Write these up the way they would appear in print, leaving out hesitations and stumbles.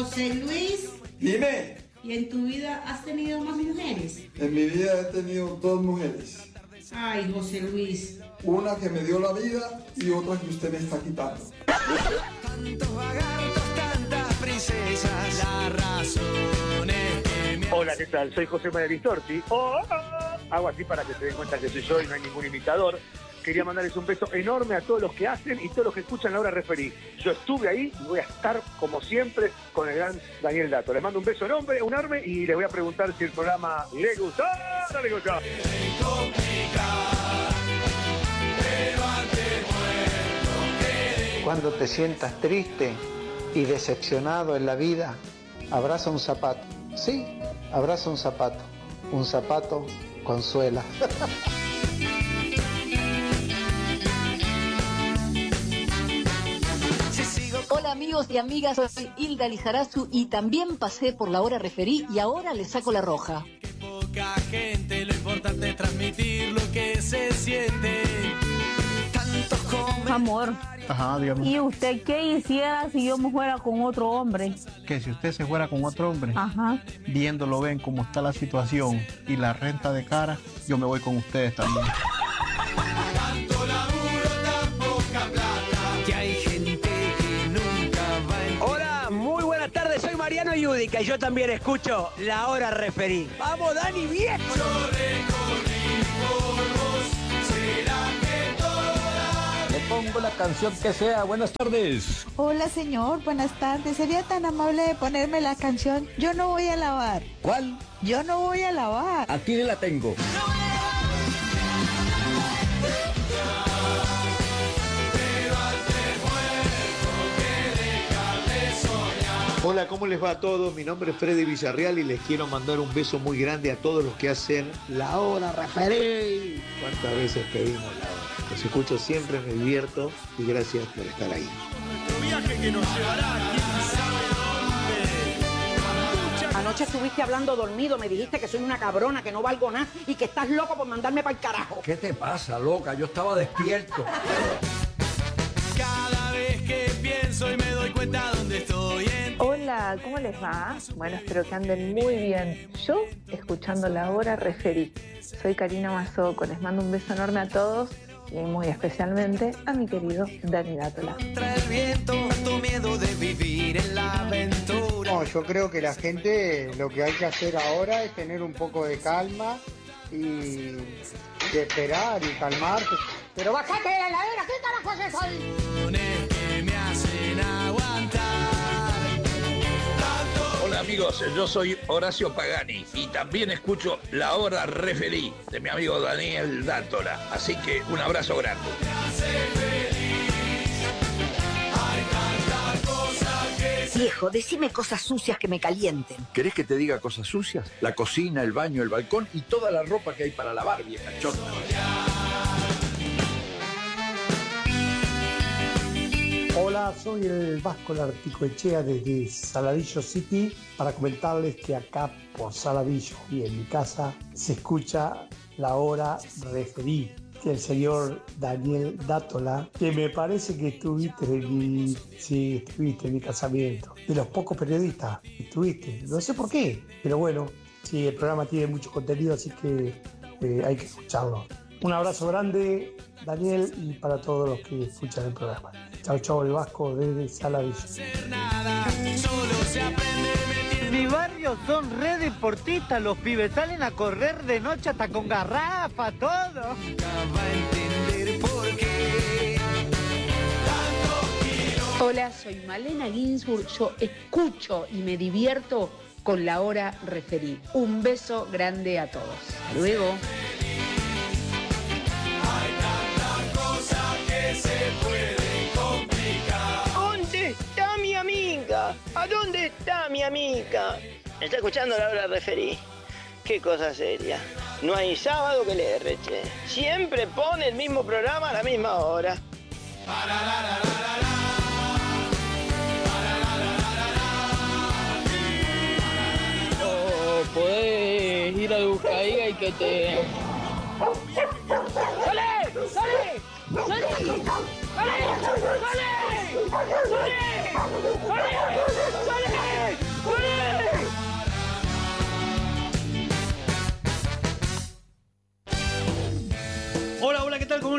José Luis. Dime. ¿Y en tu vida has tenido más mujeres? En mi vida he tenido 2 mujeres. Ay, José Luis. Una que me dio la vida y otra que usted me está quitando. Tantos lagartos, tantas princesas, la razón es que me... Hola, ¿qué tal? Soy José María Ristorti. Hago así para que se den cuenta que soy yo y no hay ningún imitador. Quería mandarles un beso enorme a todos los que hacen y todos los que escuchan La Hora Referí. Yo estuve ahí y voy a estar, como siempre, con el gran Daniel Dato. Les mando un beso enorme y les voy a preguntar si el programa le gustó. ¡No le gustó! Cuando te sientas triste y decepcionado en la vida, abraza un zapato. Sí, abraza un zapato. Un zapato consuela. Hola amigos y amigas, soy Hilda Lizarazu y también pasé por La Hora Referí y ahora le saco la roja. Que poca gente, lo importante es transmitir lo que se siente. Tantos comentarios. Amor. Ajá, dígame. ¿Y usted qué hiciera si yo me fuera con otro hombre? Que si usted se fuera con otro hombre, Ajá. viéndolo ven cómo está la situación y la renta de cara, yo me voy con ustedes también. Tanto laburo, tan poca plata, que hay gente que nunca va a entender. Hola, muy buenas tardes, soy Mariano Yudica y yo también escucho La Hora Referí. ¡Vamos, Dani, viejo! Yo recorrí por vos, será que toda... Le pongo la canción que sea. Buenas tardes. Hola señor, buenas tardes. ¿Sería tan amable de ponerme la canción Yo no voy a lavar? ¿Cuál? Yo no voy a lavar. Aquí la tengo. Hola, ¿cómo les va a todos? Mi nombre es Freddy Villarreal y les quiero mandar un beso muy grande a todos los que hacen La Hora Referí. ¿Cuántas veces pedimos la hora? Los escucho siempre, me divierto y gracias por estar ahí. Nuestro viaje que nos llevará, quién sabe dónde. Anoche estuviste hablando dormido, me dijiste que soy una cabrona, que no valgo nada y que estás loco por mandarme para el carajo. ¿Qué te pasa, loca? Yo estaba despierto. Cada vez que pienso y me doy cuenta dónde estoy. Hola, ¿cómo les va? Bueno, espero que anden muy bien. Yo, escuchando La Hora Referí. Soy Karina Mazoco, les mando un beso enorme a todos y muy especialmente a mi querido Dani Dátola. Contra el viento, tanto miedo de vivir en la aventura. No, yo creo que la gente lo que hay que hacer ahora es tener un poco de calma y de esperar y calmarse. Pero bajate de la heladera, ¿qué carajo es eso ahí? Que me hacen aguantar. Hola amigos, yo soy Horacio Pagani y también escucho La Hora Referí de mi amigo Daniel Dátola. Así que un abrazo grande. Viejo, decime cosas sucias que me calienten. ¿Querés que te diga cosas sucias? La cocina, el baño, el balcón y toda la ropa que hay para lavar, vieja chota. Hola, soy el Vasco Larticoechea desde Saladillo City para comentarles que acá por Saladillo y en mi casa se escucha La Hora Referí del señor Daniel Dátola, que me parece que estuviste en mi casamiento. De los pocos periodistas que estuviste, no sé por qué, pero bueno, sí, el programa tiene mucho contenido, así que hay que escucharlo. Un abrazo grande, Daniel, y para todos los que escuchan el programa. Chau, chau, el Vasco desde Saladillo. Mi barrio son re deportistas, los pibes salen a correr de noche hasta con garrafa, todo. Hola, soy Malena Ginsburg, yo escucho y me divierto con La Hora Referí. Un beso grande a todos. Hasta luego. Hay tantas cosas que se pueden complicar. ¿Dónde está mi amiga? ¿A dónde está mi amiga? ¿Me está escuchando La Hora Referí? Qué cosa seria. No hay sábado que le reche. Siempre pone el mismo programa a la misma hora. O podés ir a Buscaiga y que te... ¡Sale! ¡Sale! ¡Sale! ¡Sale! ¡Sale! ¡Sale! ¡Sale! ¡Sale!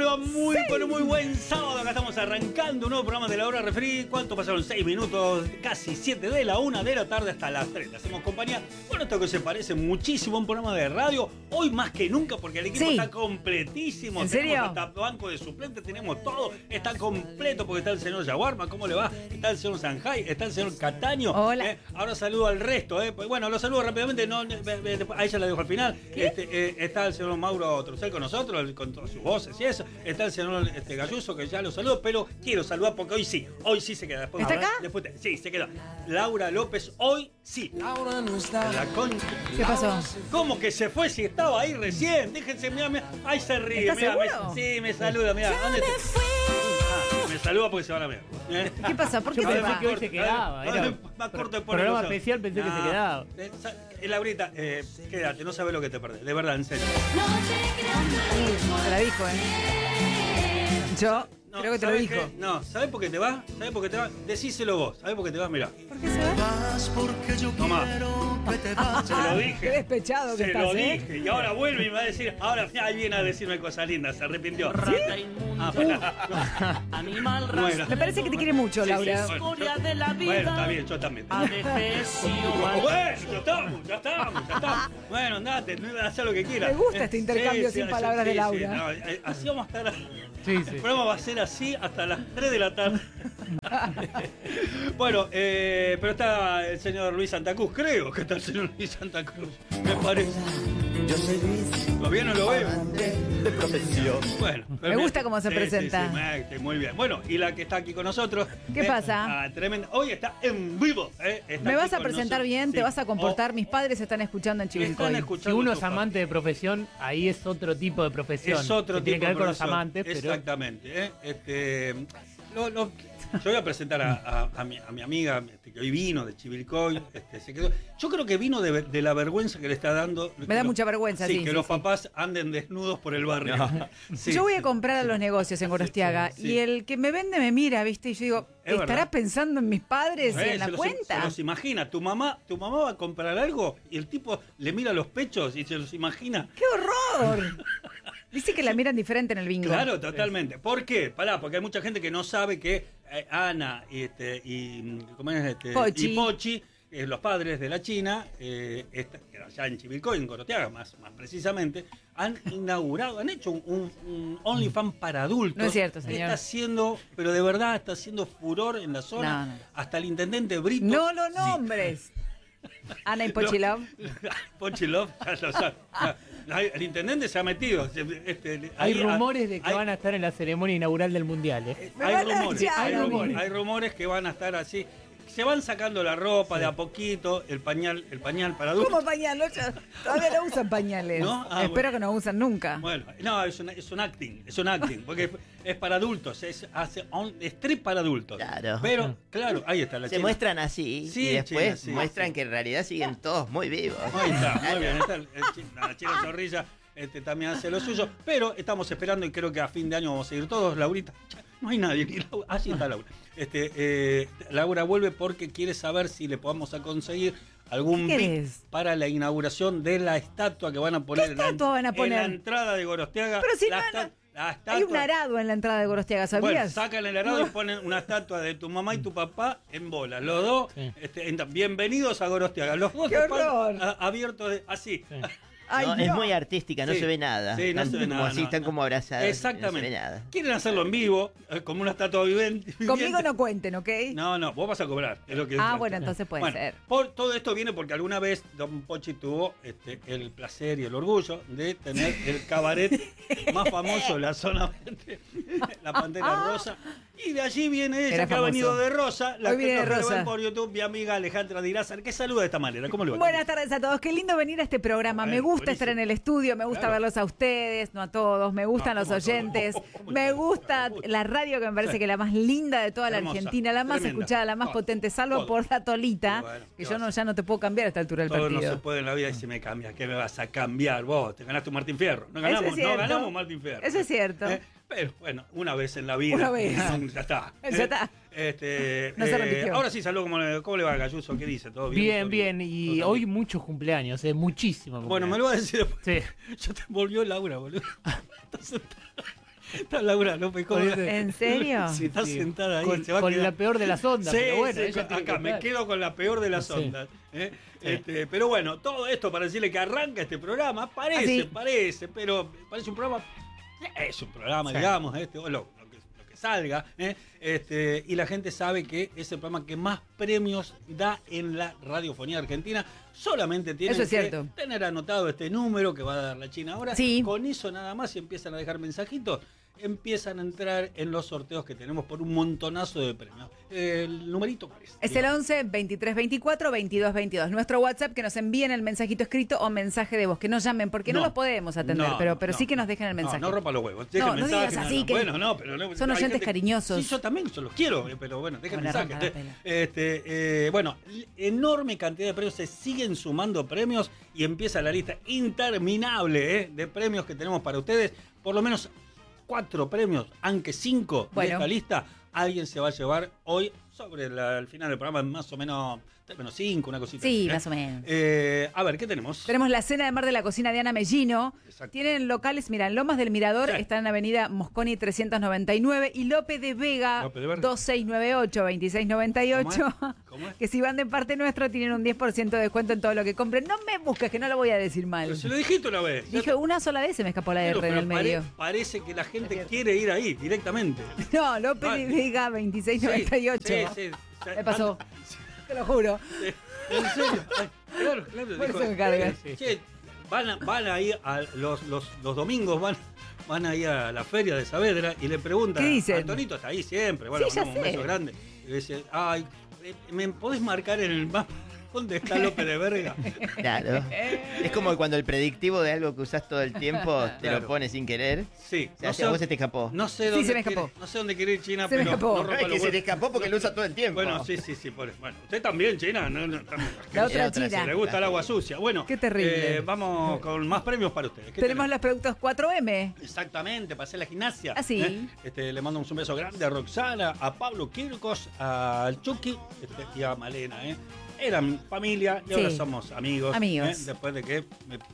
va? Pero muy buen sábado. Acá estamos arrancando un nuevo programa de La Hora Referí. ¿Cuánto pasaron? 6 minutos, casi 7 de la 1 de la tarde hasta las 3. Le hacemos compañía. Bueno, esto que se parece muchísimo a un programa de radio. Hoy más que nunca, porque el equipo está completísimo. ¿En serio? Tenemos hasta banco de suplentes, tenemos todo. Está completo porque está el señor Yaguarma. ¿Cómo le va? Está el señor Sanjay, está el señor Cataño. Hola. Ahora saludo al resto. Pues bueno, lo saludo rápidamente. No, a ella la dejo al final. Está el señor Mauro Trucel con nosotros, con todas sus voces y eso. Está el señor Galluso, que ya lo saludo, pero quiero saludar porque hoy sí se queda. Después, ¿está acá? Sí, se queda. Laura López, hoy sí. Laura no está. La ¿Qué pasó? ¿Cómo que se fue si estaba ahí recién? Déjense, mira. Ahí se ríe. ¿Estás seguro? Sí, me saluda, mira. ¿Dónde me saluda porque se van a ver. ¿Qué pasa? ¿Por qué se va? Que hoy se quedaba. Era más corto de programa especial, pensé que se quedaba. Laurita, quédate, no sabes lo que te perdés. De verdad, en serio. Te la dijo, Yo creo que te lo dijo. No, ¿sabés por qué te va? Decíselo vos. ¿Sabés por qué te vas? Mirá. ¿Por qué se va? Porque yo Tomá. Se lo dije. Qué despechado que estás, Se lo dije. Y ahora vuelve y me va a decir, ahí viene a decirme cosas lindas. Se arrepintió. ¿Sí? Animal bueno. Me parece que te quiere mucho, Laura. Bueno, está bien, yo también. Bueno, ya estamos. Bueno, andate, haz lo que quieras. Me gusta este intercambio sin palabras de Laura. Así vamos a estar. Sí. El programa va a ser así hasta las 3 de la tarde. Bueno, pero está el señor Luis Santa Cruz, creo que está el señor Luis Santa Cruz, me parece. Yo soy Luis. ¿Lo bien o lo veo? De profesión. Bueno. Me gusta cómo se presenta. Sí, muy bien. Bueno, y la que está aquí con nosotros. ¿Qué pasa? Tremendo. Hoy está en vivo. ¿Me vas a presentar bien? ¿Te vas a comportar? Mis padres están escuchando en Chivilcoy. Si uno es amante de profesión, ahí es otro tipo de profesión. Es otro que tiene que ver con los amantes. Exactamente. Yo voy a presentar a mi amiga que hoy vino de Chivilcoy. Se quedó. Yo creo que vino de la vergüenza que le está dando. Me da mucha vergüenza, sí. Que los papás anden desnudos por el barrio. No. Yo voy a comprar a los negocios en Gorostiaga y el que me vende me mira, ¿viste? Y yo digo, ¿estará pensando en mis padres y en la cuenta? Se los imagina. Tu mamá va a comprar algo y el tipo le mira los pechos y se los imagina. ¡Qué horror! Dice que la miran diferente en el bingo. Claro, totalmente. ¿Por qué? Porque hay mucha gente que no sabe que Ana y Pochi, los padres de la China, allá en Chivilcoy, en Gorostiaga más precisamente, han hecho un OnlyFans para adultos. No es cierto, señor. Está haciendo, pero de verdad está haciendo furor en la zona. No. Hasta el intendente Brito. No lo nombres. Ana y Pochi Love. Pochi Love, ya lo sabe. El intendente se ha metido. Hay rumores de que van a estar en la ceremonia inaugural del Mundial. Hay rumores que van a estar así. Se van sacando la ropa de a poquito, el pañal para adultos. ¿Cómo pañal? Todavía no usan pañales. ¿No? Espero que no usan nunca. Bueno, no, es un acting, porque es para adultos, es strip para adultos. Claro. Pero, claro, ahí está la Se China. muestran así y después muestran que en realidad siguen todos muy vivos. Ahí está, muy bien, está la China Zorrilla. También hace lo suyo, pero estamos esperando y creo que a fin de año vamos a ir todos. Laurita, no hay nadie, ni Laura. Así está Laura. Laura vuelve porque quiere saber si le podamos conseguir algún VIP para la inauguración de la estatua que van a poner, en la entrada de Gorostiaga. Pero si hay un arado en la entrada de Gorostiaga, ¿sabías? Bueno, sacan el arado y ponen una estatua de tu mamá y tu papá en bola. Los dos, bienvenidos a Gorostiaga. Los dos abiertos así. Sí. Es muy artística, no se ve nada. Sí, no se ve nada. Así están como abrazados. Exactamente. No se ve nada. Quieren hacerlo en vivo, como una estatua viviente. Conmigo no cuenten, ¿ok? No, vos vas a cobrar. Es lo que bueno, entonces puede ser. Todo esto viene porque alguna vez Don Pochi tuvo el placer y el orgullo de tener el cabaret más famoso de la zona, la Pantera Rosa. Y de allí viene ella, que ha venido de Rosa, la que nos ven por YouTube, mi amiga Alejandra Dirázar, que saluda de esta manera. ¿Cómo le va? Buenas tardes a todos. Qué lindo venir a este programa. Me gusta estar en el estudio, me gusta verlos a ustedes, no a todos. Me gustan los oyentes. Me gusta la radio, que me parece que es la más linda de toda la Argentina, la más escuchada, la más potente, salvo por la Tolita, que yo ya no te puedo cambiar a esta altura del partido. No se puede en la vida y si me cambias. ¿Qué me vas a cambiar vos? Te ganaste un Martín Fierro. No ganamos Martín Fierro. Eso es cierto. Pero bueno, una vez en la vida. Una vez. Ya está. Ya está. No se repitió. Ahora sí, saludo. ¿Cómo le va, Galluso? ¿Qué dice? ¿Todo bien? Bien. Y hoy muchos cumpleaños, muchísimo cumpleaños. Bueno, me lo va a decir después. Sí. Ya te volvió Laura, boludo. Está Laura López Córdoba. ¿En serio? Sí, está sentada ahí. Con, se va a con quedar. la peor de las ondas, Sí, pero bueno. sí, ella tiene acá que me estar. quedo con la peor de las Sí. ondas. Pero bueno, todo esto para decirle que arranca este programa. Parece, pero parece un programa. Es un programa, Sí. digamos, o lo que salga. Y la gente sabe que es el programa que más premios da en la radiofonía argentina. Solamente tienen Eso es que cierto. tener anotado este número que va a dar la China ahora. Sí. Con eso nada más, si empiezan a dejar mensajitos, empiezan a entrar en los sorteos que tenemos por un montonazo de premios. El numerito, ¿cuál es? Es el 11 23 24 22 22. Nuestro WhatsApp, que nos envíen el mensajito escrito o mensaje de voz, que nos llamen, porque no los podemos atender, pero sí que nos dejen el mensaje. No rompa los huevos. No, Dejen no mensaje, digas así, que Bueno, no, pero no, son hay oyentes gente- cariñosos. Sí, yo también, yo los quiero, pero bueno, dejen Bueno, mensaje. rompa la Bueno, enorme cantidad de premios, se siguen sumando premios y empieza la lista interminable de premios que tenemos para ustedes. Por lo menos 4 premios, aunque 5 de Bueno. esta lista, alguien se va a llevar hoy sobre el final del programa, más o menos 5, una cosita. Sí, así, más o menos. A ver, ¿qué tenemos? Tenemos la cena de mar de la cocina de Ana Mellino. Exacto. Tienen locales, mira, en Lomas del Mirador está en Avenida Mosconi 399 y Lope de Vega, Lope de Vega. 2698 2698. ¿Cómo es? Que si van de parte nuestro tienen un 10% de descuento en todo lo que compren. No me busques, que no lo voy a decir mal. Pero se lo dijiste una vez. Dije una sola vez, se me escapó la R en el medio. Parece que la gente quiere ir ahí directamente. No, Lope de Vega 2698. Sí. Me pasó. Te lo juro. En serio. Ay, claro. Por eso me carga. Che, van ahí a los domingos, van ahí a la feria de Saavedra y le preguntan. ¿Qué dicen? Antonito está ahí siempre. Bueno, Sí, ya mandamos un sé. beso grande. Y le dice, ay, ¿me podés marcar en el mapa dónde está Lope de Verga? Claro. Es como cuando el predictivo de algo que usás todo el tiempo te Claro. lo pones sin querer. Sí. O sea, a vos se te escapó. No sé Sí, dónde se me quiere- escapó. no sé dónde quiere ir China, Se me pero escapó. no rompa Es que los se te huevos. escapó porque lo usa todo el tiempo. Bueno, sí. Bueno, usted también, China. La otra China. Le gusta el agua sucia. Bueno, Qué terrible. Vamos con más premios para ustedes. ¿Qué Tenemos los productos 4M. Exactamente, para hacer la gimnasia. Ah, sí. Le mando un beso grande a Roxana, a Pablo Kirkos, al Chucky y a Malena. Eran familia y ahora Sí. somos amigos. Amigos. Después de que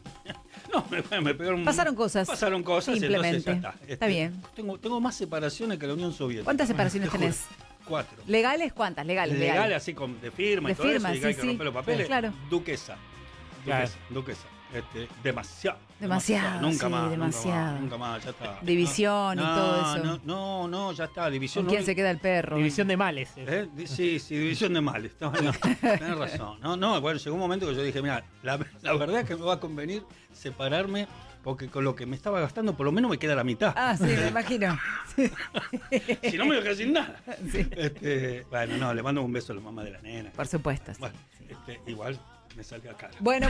me pegaron. Pasaron cosas. Pasaron cosas. Simplemente. Entonces ya está. Está bien. Tengo más separaciones que la Unión Soviética. ¿Cuántas separaciones Te juro. tenés? 4. ¿Legales cuántas? Legales. Legal, así de firma y De todo firma, eso, y que hay sí, que sí. romper los papeles. Claro. Duquesa. Claro. Duquesa. Demasiado. Demasiado, Nunca sí, más. demasiado. Nunca más, ya está. División y todo eso. No, ya está. División. ¿Con quién se queda el perro? División de males. Sí, división de males. Tenés razón. Bueno, llegó un momento que yo dije, mira, la verdad es que me va a convenir separarme porque con lo que me estaba gastando por lo menos me queda la mitad. Ah, sí, me imagino. Si no me voy a quedar sin nada. Sí. Bueno, le mando un beso a la mamá de la nena. Por supuesto. Bueno, igual me salga cara. Bueno.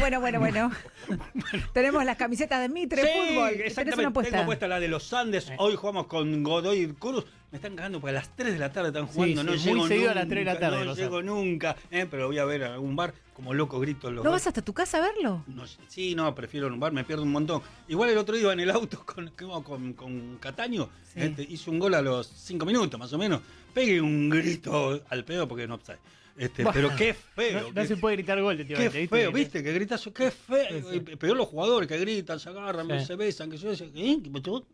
Tenemos las camisetas de Mitre Fútbol. ¿Tenés Exactamente. una puesta? Tengo puesta la de los Andes. Hoy jugamos con Godoy Cruz. Me están cagando porque a las 3 de la tarde están jugando. Sí, no sí, muy llego seguido nunca. a las 3 de la tarde, No los llego nunca. Pero voy a ver a algún bar como loco grito. ¿No vas hasta tu casa a verlo? No, prefiero en un bar, me pierdo un montón. Igual el otro día iba en el auto con Cataño. Hizo un gol a los 5 minutos más o menos. Pegué un grito al pedo porque no sabe. Pero qué feo. No se puede gritar gol, tío. Qué feo, ¿viste? Que gritas, qué feo. Sí. Peor los jugadores que gritan, se agarran, Sí. se besan, que yo decía, ¿qué pasó?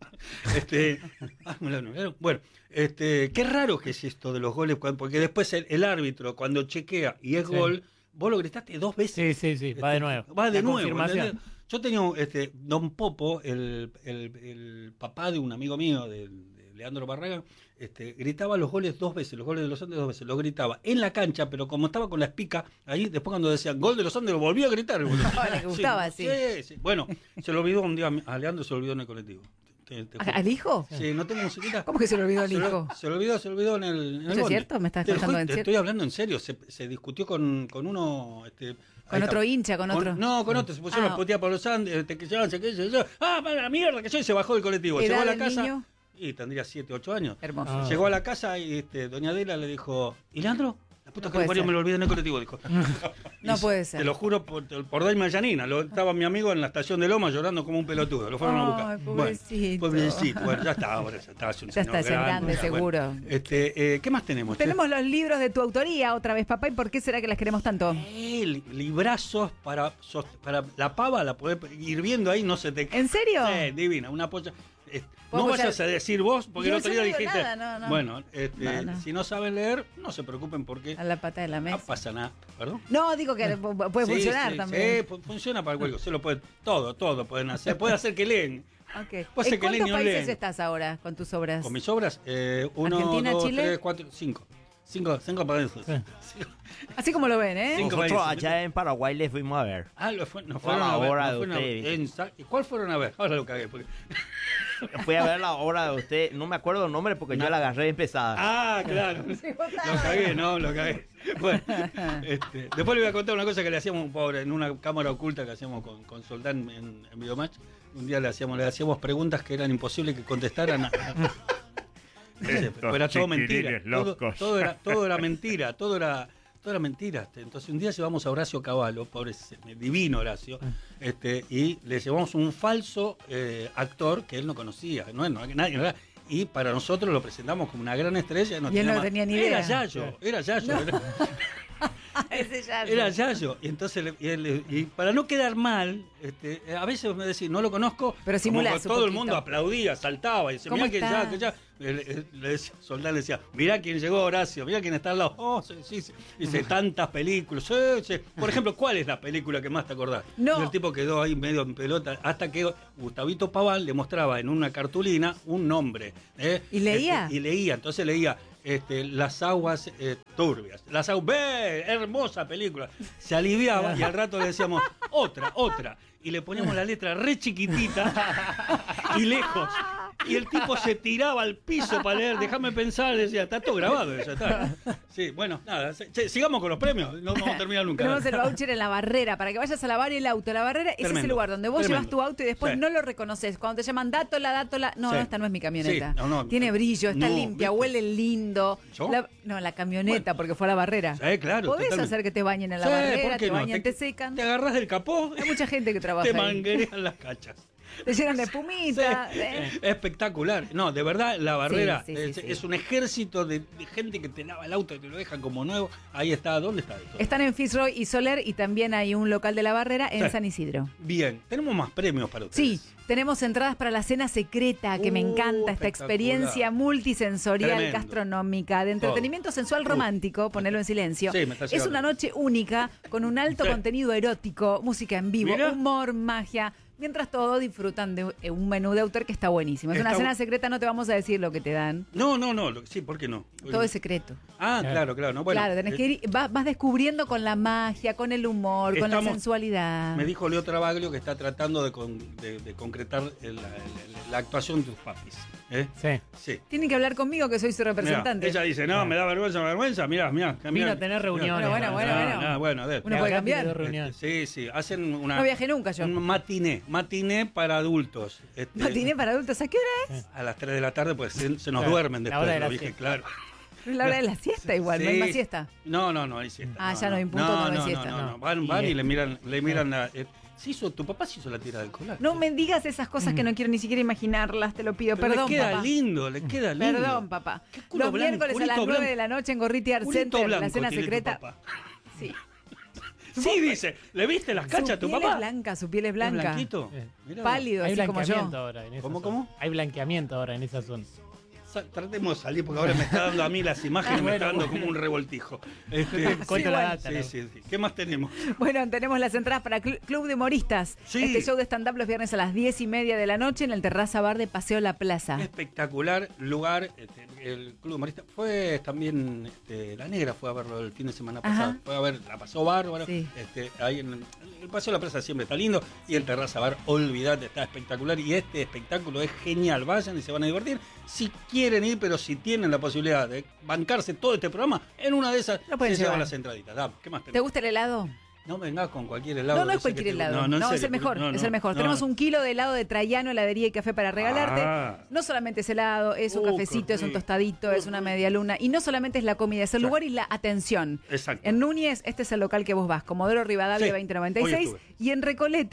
Bueno, qué raro que es esto de los goles, porque después el árbitro, cuando chequea y es Sí. gol, vos lo gritaste 2 veces. Sí, va de nuevo. Va de La nuevo. confirmación. ¿entendés? Yo tenía Don Popo, el papá de un amigo mío, de Leandro Barraga, gritaba los goles 2 veces, los goles de los Andes 2 veces, lo gritaba en la cancha, pero como estaba con la espica, ahí después cuando decían gol de los Andes lo volvía a gritar. Le gustaba, sí. Sí. Bueno, se lo olvidó un día, a Leandro se lo olvidó en el colectivo. Te juro. ¿Al hijo? Sí, no tengo musiquita. ¿Cómo que se le olvidó al hijo? Se lo olvidó en el ¿Eso es bondi. cierto? ¿Me estás Te contando en te serio? estoy hablando en serio. Se discutió con uno. Con otro hincha, con otro. No, con otro. Se pusieron a putear por los Andes. Que llevan, para la mierda que soy. Y se bajó del colectivo. ¿Edad Llegó a la del casa. niño? Y tendría 7, 8 años. Hermoso. Llegó a la casa y doña Adela le dijo: ¿Y Leandro? La puta No que puede parió, ser. me lo olvidé en el colectivo, dijo. No puede ser. Te lo juro por Daima Yanina. Estaba mi amigo en la estación de Loma llorando como un pelotudo. Lo fueron a buscar. Ay, pobrecito. Pobrecito. Bueno, ya está, ahora ya está. Es un Ya está, señor es grande, seguro. Bueno, ¿qué más tenemos? Tenemos los libros de tu autoría otra vez, papá. ¿Y por qué será que las queremos tanto? Librazos para la pava, la podés ir viendo ahí, no se te... ¿En serio? Divina, una polla. no vayas a decir vos, porque el otro día no digo dijiste. nada, no. Bueno, No. si no saben leer, no se preocupen porque. A la pata de la mesa. No pasa nada, ¿perdón? No, digo que puede funcionar también. Sí, funciona para cualquier cosa. Todo pueden hacer. Puede hacer que leen. Okay. Puede ser ¿En que leen cuántos y no países leen. estás ahora con tus obras? Con mis obras, 1, Argentina, 2, Chile. 3, 4, 5. 5 países. Así como lo ven, ¿eh? Nosotros allá en Paraguay les fuimos a ver. Nos fueron la a ver. obra nos de fueron a ver. ustedes. ¿Y cuál fueron a ver? Ahora lo cagué. Fui a ver la obra de usted, no me acuerdo el nombre porque yo la agarré empezada. Ah, claro. Lo cagué. Bueno, después le voy a contar una cosa que le hacíamos en una cámara oculta que hacíamos con Soldán en Videomatch. Un día le hacíamos preguntas que eran imposibles que contestaran. Pero era todo mentira. Todo era mentira. Todo era mentira. Entonces un día llevamos a Horacio Cavallo, pobre divino Horacio, y le llevamos un falso actor que él no conocía, nadie. Y para nosotros lo presentamos como una gran estrella. Y él no tenía ni idea. Era Yayo. No. Ese Yayo. Era Yayo. Y entonces, y para no quedar mal, a veces me decís, no lo conozco, pero simulás como todo el mundo aplaudía, saltaba y decía, mirá que ya. Soldán le decía, mirá quién llegó, Horacio, mirá quién está al lado. Oh, sí. Dice, tantas películas. Sí. Por ejemplo, ¿cuál es la película que más te acordás? No. Y el tipo quedó ahí medio en pelota hasta que Gustavito Paván le mostraba en una cartulina un nombre. ¿Y leía? Entonces leía Las aguas turbias. Las aguas, hermosa película. Se aliviaba y al rato le decíamos, otra. Y le poníamos la letra re chiquitita y lejos. Y el tipo se tiraba al piso para leer, déjame pensar, decía, está todo grabado, ya está. Sí, bueno, nada, sigamos con los premios, no vamos a terminar nunca. Tenemos el voucher en La Barrera, para que vayas a lavar el auto. La Barrera es ese lugar donde vos llevas tu auto y después no lo reconoces. Cuando te llaman dátola, no, esta no es mi camioneta. Sí, no, tiene brillo, está limpia, ¿viste? Huele lindo. ¿Yo? La camioneta, porque fue a La Barrera. Claro. Podés totalmente. hacer que te bañen en La Barrera, te bañan, te secan. Te agarras del capó. Hay mucha gente que trabaja te ahí. manguerean las cachas. Te llenan de espumita. Espectacular. No, de verdad, La Barrera Sí. es un ejército de gente que te lava el auto y te lo dejan como nuevo. Ahí está. ¿Dónde está eso? Están en Fitzroy y Soler y también hay un local de La Barrera en San Isidro. Bien. Tenemos más premios para ustedes. Sí. Tenemos entradas para la cena secreta, que me encanta, esta experiencia multisensorial, Tremendo. gastronómica, de entretenimiento sensual romántico, ponelo en silencio. Sí, me está es llegando. una noche única, con un alto contenido erótico, música en vivo, Mirá. humor, magia. Mientras todos disfrutan de un menú de autor que está buenísimo. Es una cena secreta, no te vamos a decir lo que te dan. No. Sí, ¿por qué no? Todo es secreto. Claro. No, bueno, claro, tenés que ir, vas descubriendo con la magia, con el humor, con la sensualidad. Me dijo Leo Travaglio que está tratando de concretar la actuación de tus papis. Sí. Tienen que hablar conmigo, que soy su representante. Ella dice, no, me da vergüenza. Mirá. Vino a tener reuniones. Bueno. Uno puede cambiar. Sí. Hacen una... No viajé nunca yo. Un matiné para adultos. ¿Matiné para adultos? ¿A qué hora es? A las 3 de la tarde, pues se nos duermen después. hora de la Lo dije, claro. Es la hora de la siesta igual, ¿no hay más siesta? No hay siesta. Ya no hay punto, no hay siesta. No. Van y le miran la... tu papá se hizo la tira del colar. No me digas esas cosas que no quiero ni siquiera imaginarlas, te lo pido. Pero perdón, le queda papá. le queda lindo. Perdón, papá. culo Los miércoles a las 9 de la noche en Gorriti Art Center, la cena secreta. Sí. Sí, dice. ¿Le viste las cachas a tu papá? Su piel es blanca. ¿Es blanquito? Pálido, Hay así como yo. blanqueamiento ahora en esa zona. ¿Cómo? Hay blanqueamiento ahora en esa zona. Tratemos de salir porque ahora me está dando a mí las imágenes, me está dando como un revoltijo. Cuenta la data. Sí. ¿Qué más tenemos? Bueno, tenemos las entradas para Club de Humoristas. Sí. Este show de stand-up los viernes a las 10:30 de la noche en el Terraza Bar de Paseo La Plaza. Espectacular lugar. El Club de Humoristas fue también, La Negra fue a verlo el fin de semana pasado. Fue a ver, la pasó bárbaro. Sí. Ahí en el Paseo La Plaza siempre está lindo. Y el Terraza Bar, olvidate, está espectacular. Y este espectáculo es genial. Vayan y se van a divertir. Si quieren ir, pero si tienen la posibilidad de bancarse todo este programa, en una de esas se llevan las entraditas. ¿Qué más tenemos? ¿Te gusta el helado? No vengas con cualquier helado. No es cualquier helado. No, es el mejor. Es el mejor. Tenemos 1 kilo de helado de Traiano, heladería y café para regalarte. No solamente es helado, es un cafecito, es un tostadito, es una media luna. Y no solamente es la comida, es el lugar y la atención. Exacto. En Núñez, este es el local que vos vas, Comodoro Rivadavia 2096. Y en Recoleta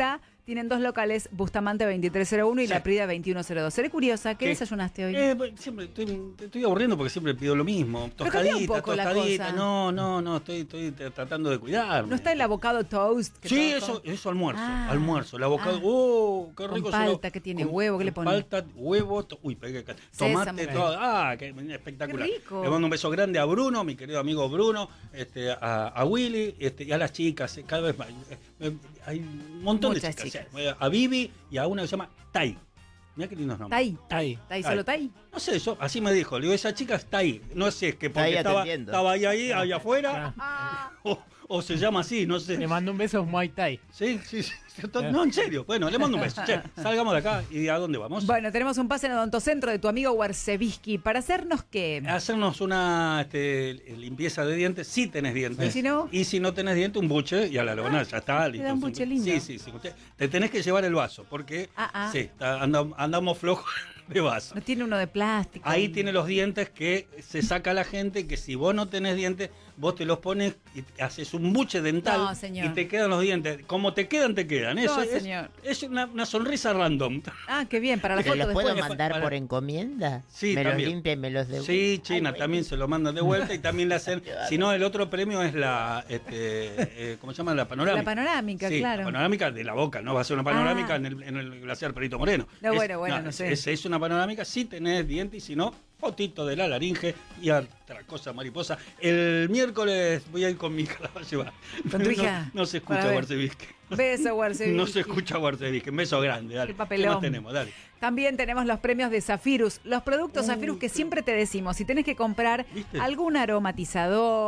Tienen 2 locales, Bustamante 2301 y La Prida 2102. Seré curiosa, ¿qué desayunaste hoy? Siempre te estoy aburriendo porque siempre pido lo mismo. Tostadita. No, estoy tratando de cuidarme. ¿No está el avocado toast? Sí, eso almuerzo. Almuerzo. El avocado, qué rico. Con palta, que tiene huevo, ¿qué le pones? Palta, huevo, tomate, todo. Qué espectacular. Qué rico. Le mando un beso grande a Bruno, mi querido amigo Bruno, a Willy, y a las chicas, cada vez más. Hay un montón de chicas. A Vivi y a una que se llama Tai. Mirá qué lindos nombres. Tai, solo Tai. No sé, así me dijo. Le digo, esa chica está ahí. No sé, es que porque estaba ahí afuera. O se llama así, no sé. Le mando un beso a Muay Thai. Sí. No, en serio. Bueno, le mando un beso. Che, salgamos de acá y ¿a dónde vamos? Bueno, tenemos un pase en Odontocentro de tu amigo Warcevsky. ¿Para hacernos qué? Hacernos una limpieza de dientes, si tenés dientes. ¿Y si no? Y si no tenés dientes, un buche y a la lona ya está. Te da un buche lindo. Sí. Te tenés que llevar el vaso porque sí, andamos flojos de vaso. No tiene uno de plástico. Ahí tiene los dientes que se saca la gente, que si vos no tenés dientes, vos te los pones y haces un buche dental. No, señor. Y te quedan los dientes. Como te quedan, te quedan. Eso no, señor. Es una sonrisa random. Qué bien, para la foto ¿Los después. puedo mandar por encomienda? Sí, me también. Los limpian y me los devuelven. Sí, China también se lo mandan de vuelta y también le hacen. Si no, el otro premio es la, ¿cómo se llama? La panorámica. La panorámica, sí, claro. La panorámica de la boca, no va a ser una panorámica en el glaciar Perito Moreno. No sé. Es una panorámica si tenés dientes y si no, fotito de la laringe y otra cosa mariposa. El miércoles voy a ir con mi hija, la va a llevar. ¿Con tu hija? No se escucha Warcevsky. Beso, Warcevsky. No se escucha Warcevsky. Un beso grande, dale. El papelón. ¿Qué más tenemos? Dale. También tenemos los premios de Zafirus. Los productos Zafirus que siempre te decimos. Si tenés que comprar algún aromatizador,